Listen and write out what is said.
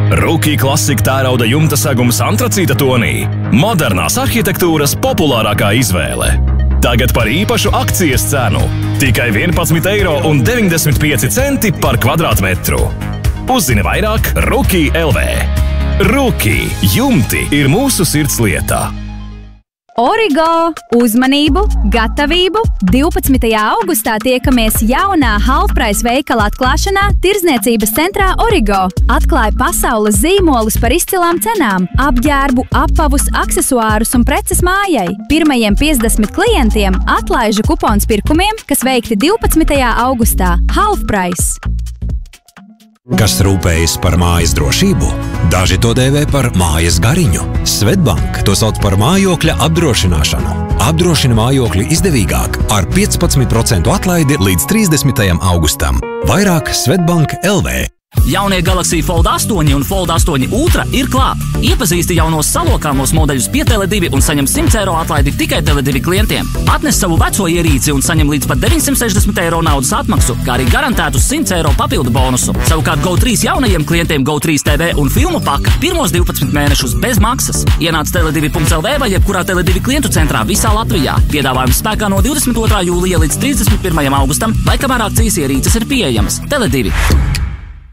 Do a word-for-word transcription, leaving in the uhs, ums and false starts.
Rookie klasika tērauda jumta segums antracīta tonī. Modernās arhitektūras populārākā izvēle. Tagad par īpašu akcijas cenu. Tikai vienpadsmit eiro un deviņdesmit pieci centi par kvadrātmetru. Uzzini vairāk Rookie L V. Rookie jumti ir mūsu sirdslieta. Origo! Uzmanību, gatavību! divpadsmitajā augustā tiekamies jaunā Halfprice veikala atklāšanā Tirdzniecības centrā Origo. Atklāja pasaules zīmolus par izcilām cenām, apģērbu, apavus, aksesuārus un preces mājai. Pirmajiem piecdesmit klientiem atlaižu kupons pirkumiem, kas veikti divpadsmitajā augustā. Halfprice! Kas rūpējas par mājas drošību? Daži to dēvē par mājas gariņu. Svetbank to sauc par mājokļa apdrošināšanu. Apdrošina mājokļu izdevīgāk ar piecpadsmit procentu atlaidi līdz trīsdesmitajam augustam. Vairāk Svetbank L V. Jaunie Galaxy Fold astoņi un Fold astoņi Ultra ir klāt. Iepazīsti jaunos salokāmos modeļus pie Tele divi un saņem simt eiro atlaidi tikai Tele divi klientiem. Atnes savu veco ierīci un saņem līdz pat deviņsimt sešdesmit eiro naudas atmaksu, kā arī garantētu simt eiro papildu bonusu. Savukārt Go trīs jaunajiem klientiem Go trīs T V un filmu paka pirmos divpadsmit mēnešus bez maksas. Ienāc tele divi punkts L V vai jebkurā Tele divi klientu centrā visā Latvijā. Piedāvājums spēkā no divdesmit otrā jūlija līdz trīsdesmit pirmajam augustam vai kamēr akcijas ierīces ir pieejamas. Tele divi.